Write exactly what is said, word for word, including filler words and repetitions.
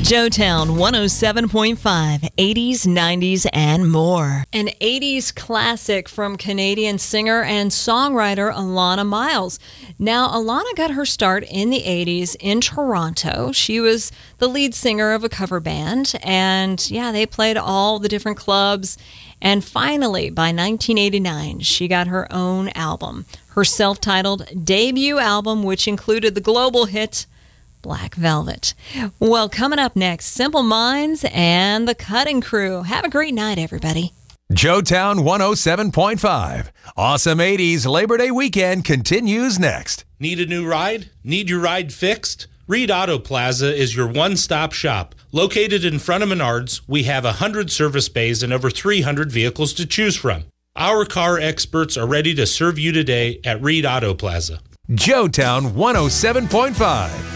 Joetown one oh seven point five, eighties, nineties, and more. An eighties classic from Canadian singer and songwriter Alannah Myles. Now, Alannah got her start in the eighties in Toronto. She was the lead singer of a cover band, and yeah, they played all the different clubs. And finally, by nineteen eighty-nine, she got her own album, her self-titled debut album, which included the global hit Black Velvet. Well, coming up next, Simple Minds and the Cutting Crew. Have a great night, everybody. Joetown one oh seven point five. Awesome eighties Labor Day weekend continues next. Need a new ride? Need your ride fixed? Reed Auto Plaza is your one-stop shop. Located in front of Menards, we have one hundred service bays and over three hundred vehicles to choose from. Our car experts are ready to serve you today at Reed Auto Plaza. Joetown one oh seven point five.